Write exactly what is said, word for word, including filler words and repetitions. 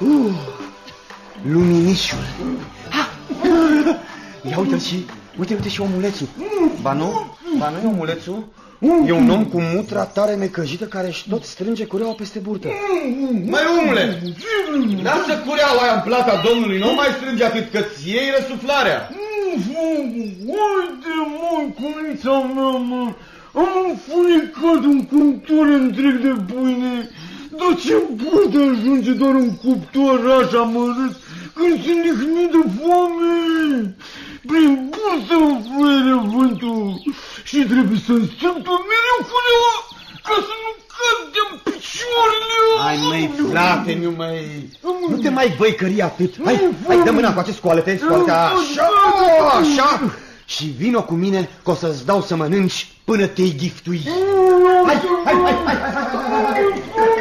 Uh, luminișul. Ha! Ia uite-l și, uite, uite și omulețul. Ba nu? Ba nu e omulețul? E un om cu mutra tare necăjită care își tot strânge cureaua peste burtă. Măi, omule, lasă cureaua aia în plata domnului, nu mai strânge atât că-ți iei răsuflarea. Uite, mă, cunița mea, mă, am înfuricat un cuptor întreg de pâine. Dar ce poate ajunge doar un cuptor așa mărât când se lihnit de foame? Prin bursă mă fluieră vântul și trebuie să-mi strâng mereu cureaua ca să nu cad de-n picioarele. Hai, măi, frate, nu mai... Nu te mai băicări atât. Hai, hai, dă mâna cu acest scoalete, scoalete, așa, așa. Și vino cu mine că o să-ți dau să mănânci până te-i ghiftui. Hai, hai, hai, hai, hai, hai, hai, hai.